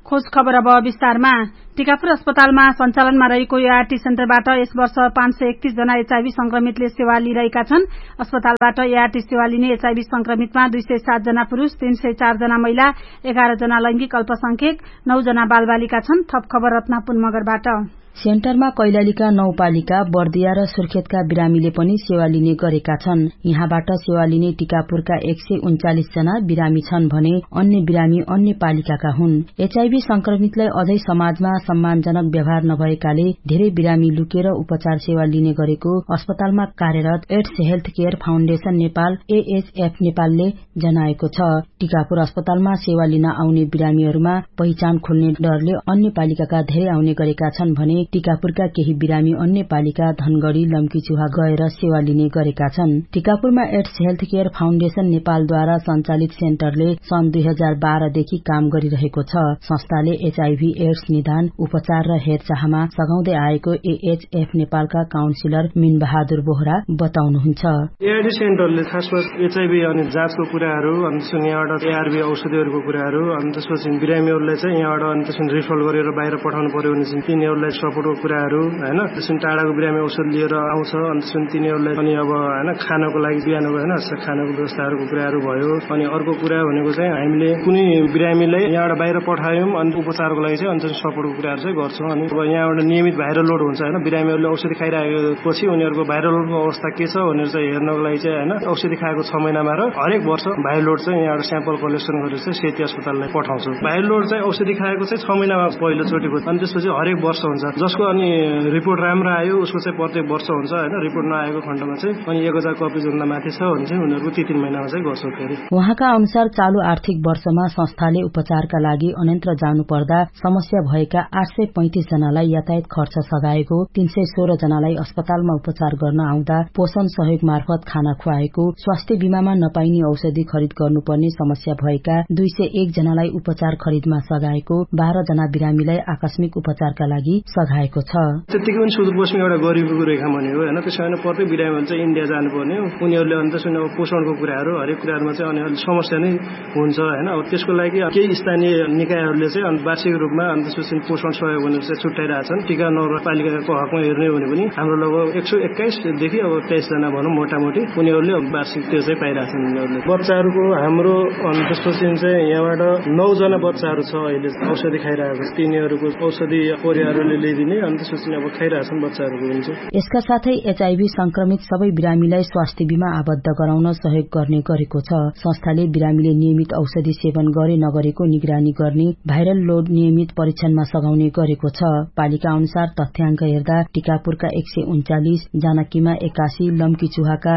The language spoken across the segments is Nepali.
खोज खबर अब विस्तारमा। टिकापुर अस्पतालमा सञ्चालनमा रहेको एआरटी सेन्टरबाट यस वर्ष 531 जना एचआईभी संक्रमितले सेवा लिइरहेका छन्। अस्पतालबाट एआरटी सेवा लिने एचआईभी संक्रमितमा 207 जना पुरूष, 304 जना महिला, 11 जना लैंगिक अल्पसंख्यक, 9 जना बालबालिका छन्। थप खबर रत्नपुर मगरबाट। सेन्टरमा कैलालीका 9 पालिका, बर्दिया र सुर्खेतका बिरामीले पनि सेवा लिने गरेका छन्। यहाँबाट सेवा लिने टिकापुरका 139 जना बिरामी छन् भने अन्य बिरामी अन्य पालिकाका हुन्। एचआईभी संक्रमितलाई अझै समाजमा सम्मानजनक व्यवहार नभएकाले धेरै बिरामी लुकेर उपचार सेवा लिने गरेको अस्पतालमा कार्यरत AIDS health care foundation Nepal AHF नेपालले जनाएको छ। टिकापुर अस्पतालमा सेवा लिन आउने बिरामीहरूमा पहिचान खोल्ने डरले अन्य पालिकाका धेरै आउने गरेका छन् भने टिकापुरका केही बिरामी अन्य पालिका धनगढ़ी लम्कीचुहा गएर सेवा लिने गरेका छन्। टिकापुरमा एड्स हेल्थ केयर फाउन्डेशन नेपालद्वारा सञ्चालित सेन्टरले सन् 2012 देखि काम गरिरहेको छ। संस्थाले एचआईभी एड्स निदान, उपचार र हेरचाहमा सघाउँदै आएको एएचएफ नेपालका काउन्सिलर मिन बहादुर बोहरा बताउनुहुन्छ। एआरडी सेन्टरले खासमा एचआईभी अनि जाँचको कुराहरू, अनि त्यसपछि यहाँबाट एआरबी औषधिहरूको कुराहरू, अनि त्यसपछि बिरामीहरूलाई चाहिँ यहाँबाट अनि त्यसपछि रिफर गरेर बाहिर पठाउनु पर्यो भने चाहिँ तिनीहरूलाई सपोर्टको कुराहरू हैन, त्यसपछि टाढाको बिरामी औषध लिएर आउँछ, अनि त्यसपछि तिनीहरूलाई अनि अब हैन खानको लागि बिहानको हैन खानको व्यवस्थाहरूको कुराहरू भयो। अनि अर्को कुरा भनेको चाहिँ हामीले कुनै बिरामीलाई यहाँबाट बाहिर पठायौं अनि उपचारको लागि चाहिँ अनि त्यसपछि सपोर्टको कुराहरू चाहिँ गर्छौं। अनि अब यहाँबाट नियमित भाइरल लोड हुन्छ हैन, बिरामीहरूले औषधि खाइरहेपछि उनीहरूको भाइरल लोडको अवस्था के छ भनेर चाहिँ हेर्नको लागि चाहिँ हैन औषधि खाएको 6 महिनामा र हरेक वर्ष भाइरल लोड चाहिँ यहाँबाट स्याम्पल कलेक्सन गरेर चाहिँ सेती अस्पताललाई पठाउँछौं। भाइरल लोड चाहिँ औषधि खाएको चाहिँ 6 महिनामा पहिलो चोटिको, अनि त्यसपछि हरेक वर्ष हुन्छ। जसको अनि रिपोर्ट राम्रो आयो उसको चाहिँ प्रत्येक वर्ष हुन्छ हैन, रिपोर्ट नआएको खण्डमा चाहिँ अनि 1000 कपी भन्दा माथि छ भने चाहिँ उनीहरूको 3 महिनामा चाहिँ गर्छौं फेरि। उहाँका अनुसार चालू आर्थिक वर्षमा संस्थाले उपचारका लागि अन्यत्र जानु पर्दा समस्या भएका 835 जनालाई यातायात खर्च सघाएको, 316 जनालाई अस्पतालमा उपचार गर्न आउँदा पोषण सहयोग मार्फत खाना खुवाएको, स्वास्थ्य बीमामा नपाइने औषधि खरिद गर्नुपर्ने समस्या भएका 201 जनालाई उपचार खरिदमा सघाएको, 12 जना बिरामीलाई आकस्मिक उपचारका लागि सघाएको छ। त्यतिकै पनि सुदूरपश्चिम एउटा गरिबीको रेखा बन्यो हैन, त्यसैले प्रत्येक बिरामीले चाहिँ इन्डिया जानुपर्ने हो। उनीहरूले अनि त्यसैले अब पोषणको कुराहरू हरेक कुराहरुमा चाहिँ अनि अलि समस्या नै हुन्छ हैन। अब त्यसको लागि केही स्थानीय निकायहरूले चाहिँ अनि वार्षिक रूपमा अनि त्यसपछि पोषण सहयोग भनेर चाहिँ छुट्याइरहेछन्। टिका नगरपालिकाको हकमा हेर्ने हो भने हाम्रो लगभग 121 देखि अब 23 जना भनौं मोटामोटी उनीहरूले वार्षिक त्यो चाहिँ पाइरहेछन्। उनीहरूले बच्चाहरूको हाम्रो अनि त्यसपछि चाहिँ यहाँबाट 9 जना बच्चाहरू छ अहिले औषधि खाइरहेको, तिनीहरूको औषधि परिवारले ल्याइदिने अनि त्यसपछि अब खाइरहेछन् बच्चाहरूको हुन्छ। यसका साथै एचआईभी संक्रमित सबै बिरामीलाई स्वास्थ्य बीमा आबद्ध गराउन सहयोग गर्ने गरेको छ। संस्थाले बिरामीले नियमित औषधि सेवन गरे नगरेको निगरानी गर्ने, भाइरल लोड नियमित परीक्षणमा सघाउने गरेको छ। पालिका अनुसार तथ्याङ्क हेर्दा टिकापुरका 139, जानकीमा 81, लम्कीचुहाका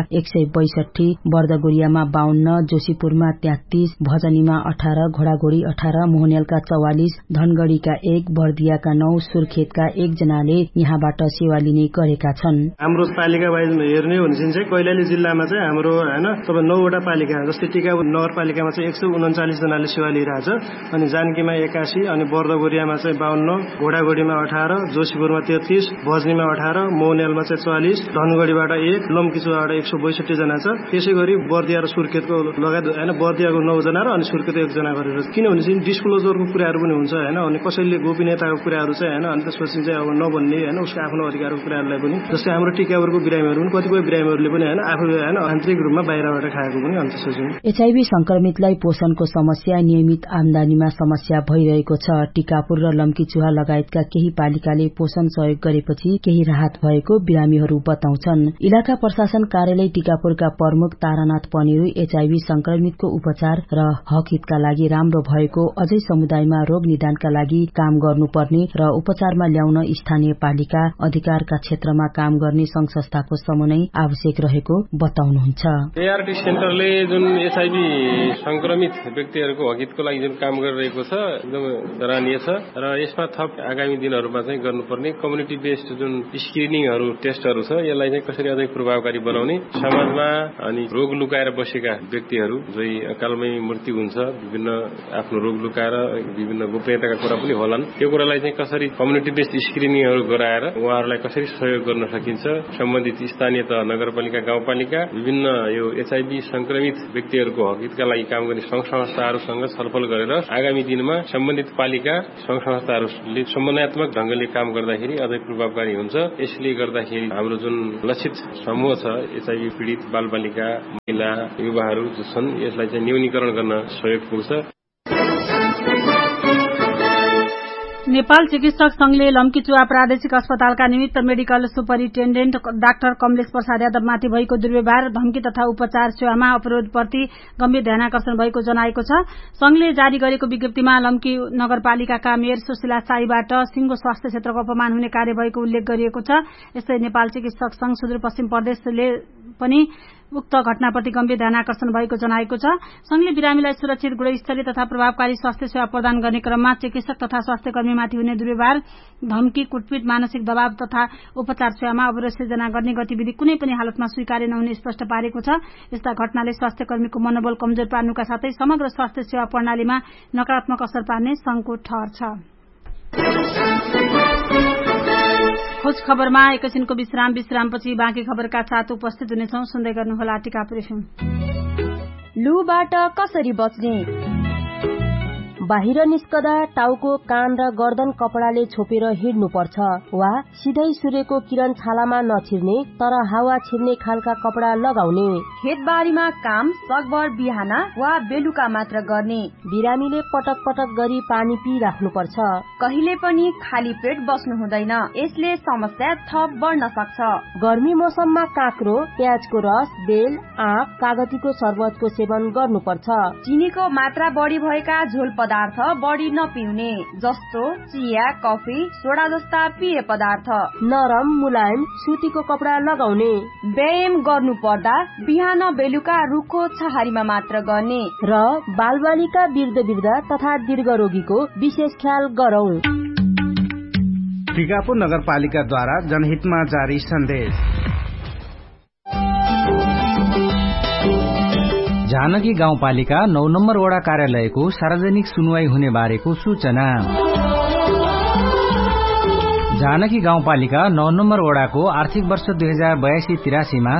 162, बर्दगोरियामा 52, जोशीपुरमा 33, भजनीमा 18, घोडाघोडी 18, मोहनेलका 44, धनगढ़ीका 1, बर्दियाका 9, सुर्खेतका 1 जनाले यहाँबाट सेवा लिने गरेका छन्। हाम्रो पालिका वाइज हेर्ने हो भने चाहिँ कैलाली जिल्लामा चाहिँ हाम्रो हैन अब 9 वटा पालिका, जस्तै टिकापुर नगरपालिकामा चाहिँ 139 जनाले सेवा लिइरहेछ, अनि जानकीमा 81, अनि बर्दगोरियामा चाहिँ 52, घोडाघोडीमा 18, जोशीपुरमा 33, भजनीमा 18, मोहनेलमा चाहिँ 44, धनगढ़ीबाट 1, लम्कीचुहाबाट 162 जना छ। त्यसैगरी बर्दिया र सुर्खेतको लगायत हैन बर्दियाको 9 जना र अनि सुर्खेतको 1 जना गरेर, किनभने चाहिँ डिस्क्लोजरको कुराहरू पनि हुन्छ हैन, अनि कसैले गोपनीयताको कुराहरू चाहिँ हैन, अनि त्यसपछि चाहिँ अब नभन्ने हैन उसको आफ्नो अधिकारको कुराहरूलाई पनि, जस्तै हाम्रो टिकापुरको बिरामीहरू पनि कतिपय बिरामीहरूले पनि हैन आफू हैन आन्तरिक रूपमा बाहिरबाट खाएको पनि अनि त्यसपछि एचआईभी संक्रमितलाई पोषणको समस्या, नियमित आमदानीमा समस्या भइरहेको छ। टिकापुर र लम्कीचुहा लगायतका केही पालिकाले पोषण सहयोग गरेपछि केही राहत भएको बिरामीहरू बताउँछन्। इलाका प्रशासन कार्यालय टिकापुरका प्रमुख तारानाथ पनेरू एचआईभी संक्रमितको उपचार र हकहितका लागि राम्रो भएको, अझै समुदायमा रोग निदानका लागि काम गर्नुपर्ने र उपचारमा ल्याउन स्थानीय पालिका अधिकारका क्षेत्रमा काम गर्ने संघ संस्थाको समन्वय आवश्यक रहेको बताउनुहुन्छ। एआरटी सेन्टरले जुन एचआईभी संक्रमित व्यक्तिहरूको हकहितको लागि जुन काम गरिरहेको छ एकदम सराहनीय छ र यसमा थप आगामी दिनहरूमा चाहिँ गर्नुपर्ने कम्युनिटी बेस्ड जुन स्क्रिनिङहरू टेस्टहरू छ यसलाई चाहिँ कसरी अझै प्रभावकारी बनाउने, समाजमा अनि रोग लुकाएर बसेका व्यक्तिहरू जो अकालमै मृत्यु हुन्छ, विभिन्न आफ्नो रोग लुकाएर विभिन्न गोपनीयताका कुरा पनि होलान्, त्यो कुरालाई चाहिँ कसरी कम्युनिटी बेस्ड स्क्रिनिङहरू गराएर उहाँहरूलाई कसरी सहयोग गर्न सकिन्छ, सम्बन्धित स्थानीय तह, नगरपालिका, गाउँपालिका, विभिन्न यो एचआईभी संक्रमित व्यक्तिहरूको हकहितका लागि काम गर्ने संघ संस्थाहरूसँग छलफल गरेर आगामी दिनमा सम्बन्धित पालिका संघ संस्थाहरूले समन्वयात्मक ढंगले काम गर्दाखेरि अझै प्रभावकारी हुन्छ। यसले गर्दाखेरि हाम्रो जुन लक्षित समूह छ एचआईभी पीडित बालबालिका, महिला, युवाहरू जो छन् यसलाई चाहिँ न्यूनीकरण गर्न सहयोग पुग्छ। नेपाल चिकित्सक संघले लम्कीचुवा प्रादेशिक अस्पतालका निमित्त medical superintendent doctor Kamlesh Prasad यादवमाथि भएको दुर्व्यवहार, धम्की तथा उपचार सेवामा अवरोधप्रति गम्भीर ध्यानाकर्षण भएको जनाएको छ। संघले जारी गरेको विज्ञप्तिमा लम्की नगरपालिकाका मेयर सुशीला साईबाट सिंगो स्वास्थ्य क्षेत्रको अपमान हुने कार्य भएको उल्लेख गरिएको छ। यस्तै नेपाल चिकित्सक संघ सुदूरपश्चिम प्रदेशले पनि उक्त घटनाप्रति गम्भीर ध्यानाकर्षण भएको जनाएको छ। संघले बिरामीलाई सुरक्षित, गुणस्तरीय तथा प्रभावकारी स्वास्थ्य सेवा प्रदान गर्ने क्रममा चिकित्सक तथा स्वास्थ्य कर्मीमाथि हुने दुर्व्यवहार, धम्की, कुटपिट, मानसिक दबाव तथा उपचार सेवामा अवरोध सिर्जना गर्ने गतिविधि कुनै पनि हालतमा स्वीकार्य नहुने स्पष्ट पारेको छ। यस्ता घटनाले स्वास्थ्य कर्मीको मनोबल कमजोर पार्नुका साथै समग्र स्वास्थ्य सेवा प्रणालीमा नकारात्मक असर पार्ने संघको ठहर छ। खोज खबरमा एकैछिनको विश्रामपछि बाँकी खबरका साथ उपस्थित हुनेछौं। सुन्दै गर्नुहोला टिकापुर एफएम। लुबाट कसरी बच्ने? बाहिर निस्कदा टाउको, कान र गर्दन कपडाले छोपेर हिँड्नुपर्छ वा सिधै सूर्यको किरण छालामा नछिर्ने तर हावा छिर्ने खालका कपडा लगाउने। खेतबारीमा काम सकभर बिहान वा बेलुका मात्र गर्ने। बिरामीले पटक पटक गरी पानी पिइराख्नुपर्छ। कहिले पनि खाली पेट बस्नु हुँदैन, यसले समस्या थप बढ्न सक्छ। गर्मी मौसममा काँक्रो, प्याजको रस, बेल, आँप, कागतीको शरबतको सेवन गर्नुपर्छ। चिनीको मात्रा बढी भएका झोल पदार्थ बढी नपिउने, जस्तो चिया, कफी, सोडा जस्ता पेय पदार्थ। नरम मुलायम सुतीको कपडा लगाउने। व्यायाम गर्नु पर्दा बिहान बेलुका रुखको छहारीमा मात्र गर्ने र बालबालिका, वृद्ध तथा दीर्घ रोगीको विशेष ख्याल गरौं। टिकापुर नगरपालिकाद्वारा जनहितमा जारी सन्देश। जानकी गाउँपालिका 9 नम्बर वडा कार्यालयको सार्वजनिक सुनवाई हुने बारेको सूचना। जानकी गाउँपालिका 9 नम्बर वडाको आर्थिक वर्ष 2082-83 मा